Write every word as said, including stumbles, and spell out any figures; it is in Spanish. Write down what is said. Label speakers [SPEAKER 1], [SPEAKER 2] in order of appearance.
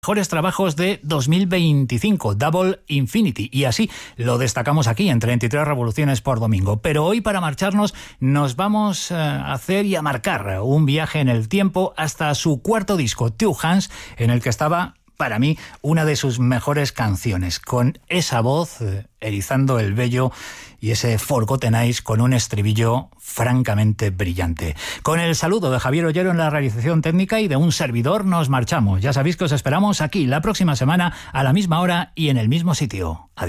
[SPEAKER 1] Mejores trabajos de dos mil veinticinco, Double Infinity, y así lo destacamos aquí en treinta y tres revoluciones por domingo. Pero hoy, para marcharnos, nos vamos a hacer y a marcar un viaje en el tiempo hasta su cuarto disco, Two Hands, en el que estaba, para mí, una de sus mejores canciones, con esa voz eh, erizando el vello y ese Forgotten Eyes con un estribillo francamente brillante. Con el saludo de Javier Ollero en la realización técnica y de un servidor, nos marchamos. Ya sabéis que os esperamos aquí la próxima semana a la misma hora y en el mismo sitio. Adiós.